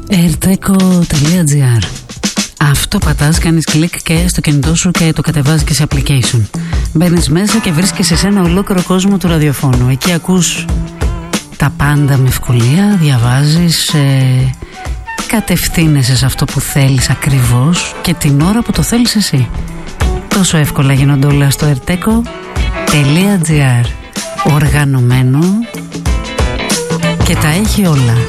airteco.gr. Αυτό πατάς, κάνεις κλικ και στο κινητό σου και το κατεβάζεις και σε application. Μπαίνεις μέσα και βρίσκεσαι σε ένα ολόκληρο κόσμο του ραδιοφώνου. Εκεί ακούς τα πάντα με ευκολία, διαβάζεις, κατευθύνεσαι σε αυτό που θέλεις ακριβώς και την ώρα που το θέλεις εσύ. Τόσο εύκολα γίνονται όλα στο airteco.gr. Οργανωμένο και τα έχει όλα.